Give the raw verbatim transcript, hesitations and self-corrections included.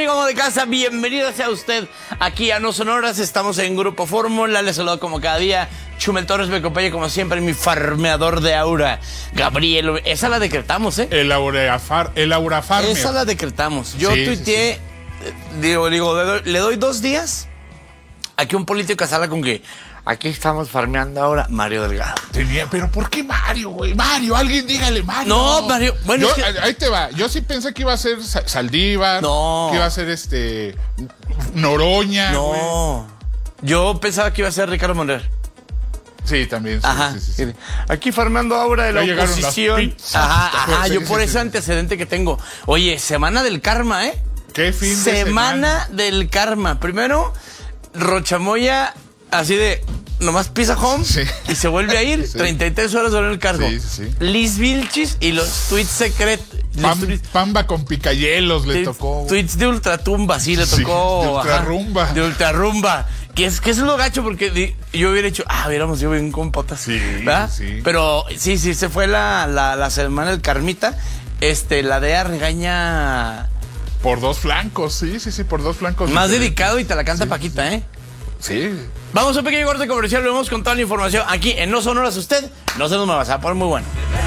amigo amo de casa, bienvenido sea usted aquí a No Sonoras. Estamos en Grupo Fórmula, les saludo como cada día. Chumel Torres me acompaña como siempre, mi farmeador de aura, Gabriel. Esa la decretamos, ¿eh? El aura, el aura farmeo. Esa la decretamos. Yo Sí, tuiteé, sí, eh, digo, digo, le doy, le doy dos días a que un político salga con que aquí estamos farmeando ahora Mario Delgado. Tenía, pero ¿por qué Mario, güey? Mario, alguien dígale Mario. No, Mario, bueno, Yo, es que- ahí te va. Yo sí pensé que iba a ser Sa- Saldívar. No. Que iba a ser este Noroña. güey. No, yo pensaba que iba a ser Ricardo Monreal. Sí, también. Sí, Ajá. sí, sí, sí. Aquí farmando ahora de la Ya llegaron las oposición. pizzas. Ajá, ajá, Sí, yo sí, por sí, ese sí. antecedente que tengo. Oye, semana del karma, ¿eh? ¿Qué fin de Semana semana? del karma. Primero, Rochamoya, así de, nomás pisa home Sí. y se vuelve a ir. Sí. treinta y tres horas en el cargo. Sí, sí, sí. Liz Vilchis y los tweets secretos. Pam- Pamba con picahielos le tocó. Tweets de ultratumba, sí, le Sí, tocó. de ajá, ultrarrumba. de ultrarrumba. Que es, que es lo gacho porque di- yo hubiera hecho, ah, hubiéramos yo bien con potas. Sí, ¿verdad? sí. Pero sí, sí, se fue la, la, la semana del Carmita. Este, la D E A regaña Por dos flancos, sí, sí, sí, por dos flancos. más diferentes. dedicado y te la canta Paquita, ¿eh? Sí. Vamos a un pequeño corte comercial, lo vemos con toda la información aquí en No Sonoras. Usted no se nos me va a poner muy bueno.